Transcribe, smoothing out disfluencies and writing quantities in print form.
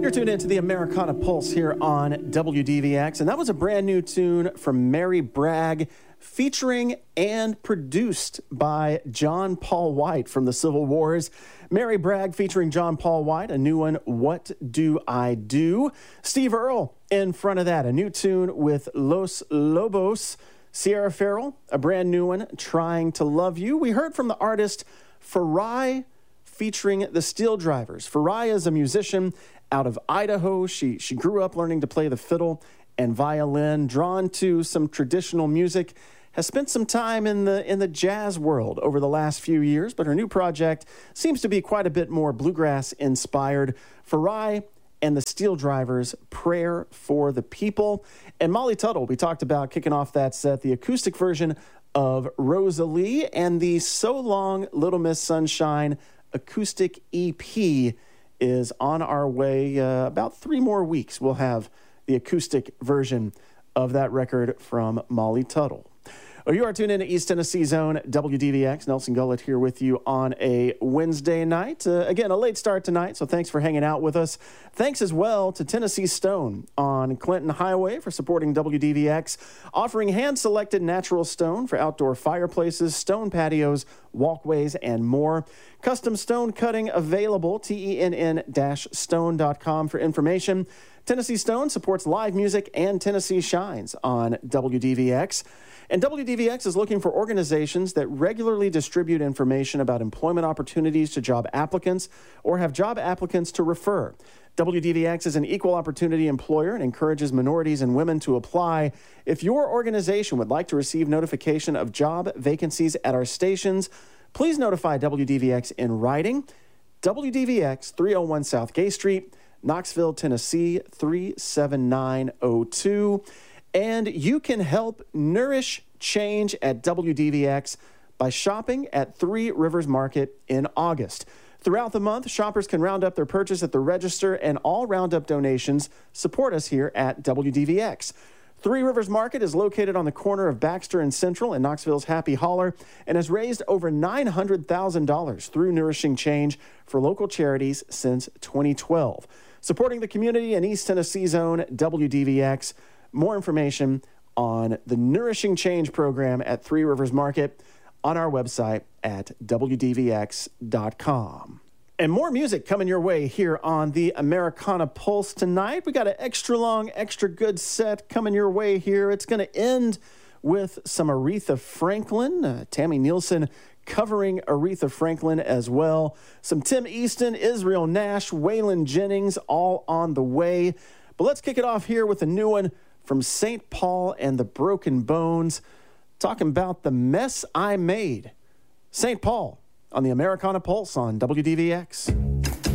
You're tuned into the Americana Pulse here on WDVX, and that was a brand new tune from Mary Bragg, featuring and produced by John Paul White from the Civil Wars. Mary Bragg featuring John Paul White, a new one, What Do I Do? Steve Earle in front of that, a new tune with Los Lobos. Sierra Farrell, a brand new one, Trying to Love You. We heard from the artist Farai featuring the Steel Drivers. Farai is a musician out of Idaho. She grew up learning to play the fiddle and violin, drawn to some traditional music, has spent some time in the jazz world over the last few years, but her new project seems to be quite a bit more bluegrass inspired. Farai and the Steel Drivers, Prayer for the People. And Molly Tuttle, we talked about kicking off that set, the acoustic version of Rosalie, and the So Long Little Miss Sunshine acoustic EP is on our way. About 3 more weeks, we'll have the acoustic version of that record from Molly Tuttle. Well, you are tuned in to East Tennessee Zone, WDVX. Nelson Gullett here with you on a Wednesday night. Again, a late start tonight, so thanks for hanging out with us. Thanks as well to Tennessee Stone on Clinton Highway for supporting WDVX, offering hand-selected natural stone for outdoor fireplaces, stone patios, walkways, and more. Custom stone cutting available, tenn-stone.com for information. Tennessee Stone supports live music and Tennessee Shines on WDVX. And WDVX is looking for organizations that regularly distribute information about employment opportunities to job applicants or have job applicants to refer. WDVX is an equal opportunity employer and encourages minorities and women to apply. If your organization would like to receive notification of job vacancies at our stations, please notify WDVX in writing. WDVX, 301 South Gay Street, Knoxville, Tennessee, 37902. And you can help nourish change at WDVX by shopping at Three Rivers Market in August. Throughout the month, shoppers can round up their purchase at the register, and all roundup donations support us here at WDVX. Three Rivers Market is located on the corner of Baxter and Central in Knoxville's Happy Holler and has raised over $900,000 through Nourishing Change for local charities since 2012. Supporting the community in East Tennessee Zone, WDVX. More information on the Nourishing Change program at Three Rivers Market on our website at WDVX.com. And more music coming your way here on the Americana Pulse tonight. We got an extra long, extra good set coming your way here. It's going to end with some Aretha Franklin, Tammy Nielsen covering Aretha Franklin as well. Some Tim Easton, Israel Nash, Waylon Jennings, all on the way. But let's kick it off here with a new one from St. Paul and the Broken Bones, talking about the mess I made. St. Paul on the Americana Pulse on WDVX.